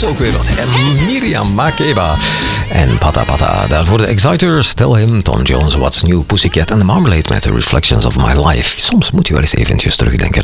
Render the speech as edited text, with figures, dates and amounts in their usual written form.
is ook weer wat. Miriam Makeba en Pata Pata. Daarvoor de Exciters, Tell Him, Tom Jones, What's New, Pussycat en The Marmalade met The Reflections of My Life. Soms moet je wel eens eventjes terugdenken